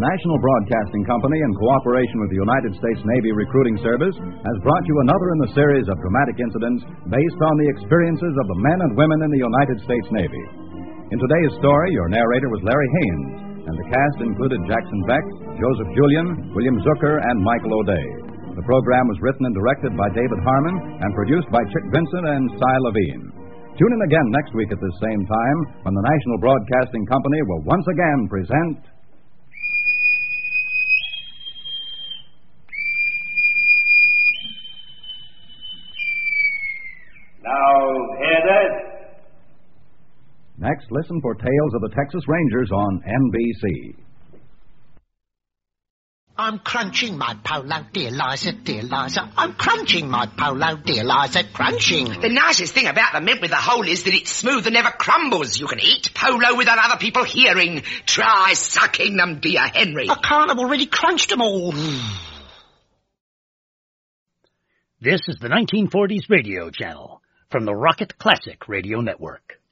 The National Broadcasting Company, in cooperation with the United States Navy Recruiting Service, has brought you another in the series of dramatic incidents based on the experiences of the men and women in the United States Navy. In today's story, your narrator was Larry Haynes, and the cast included Jackson Beck, Joseph Julian, William Zucker, and Michael O'Day. The program was written and directed by David Harmon and produced by Chick Vincent and Cy Levine. Tune in again next week at this same time when the National Broadcasting Company will once again present... Now, hear this. Next, listen for Tales of the Texas Rangers on NBC. I'm crunching my polo, dear Liza, dear Liza. I'm crunching my polo, dear Liza, crunching. The nicest thing about the mint with the hole is that it's smooth and never crumbles. You can eat polo without other people hearing. Try sucking them, dear Henry. I can't, I've already crunched them all. This is the 1940s radio channel from the Rocket Classic Radio Network.